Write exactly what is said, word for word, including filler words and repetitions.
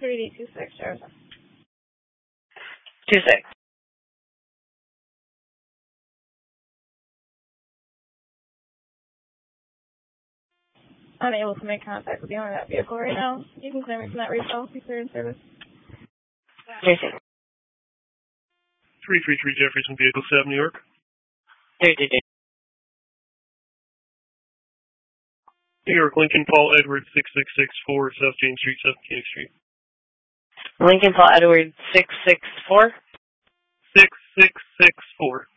three D two six, Jefferson. two six. Unable to make contact with the owner of that vehicle right now. You can clear me from that recall. Be clear in service. Jason. three three three Jefferson, Vehicle seven, New York. three three three. New York, Lincoln Paul Edwards, six six six four, South James Street, South Mechanic Street. Lincoln Paul Edwards, six six four? six six six four.